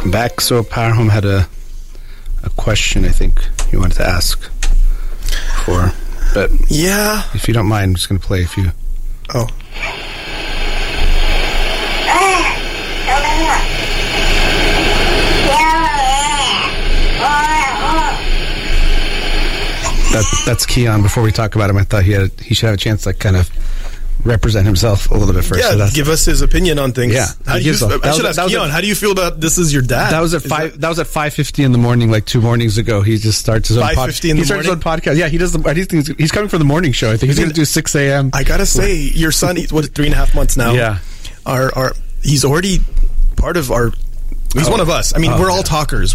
I'm back. So Powerhome had a question I think you wanted to ask for, but yeah, if you don't mind, I'm just going to play a few. Oh. That's Keon. Before we talk about him, I thought he should have a chance to kind of represent himself a little bit first. Yeah, give us his opinion on things. Yeah, I should ask Keon. How do you feel about this? Is your dad? That was at 5:50 in the morning, like 2 mornings ago. He just starts his own 5:50 in the morning. He starts his own podcast. Yeah, he does. He's coming for the morning show. I think he's going to do 6 a.m. I gotta say, your son, he's 3.5 months now. Yeah, he's already part of our. He's one of us. I mean, we're all talkers.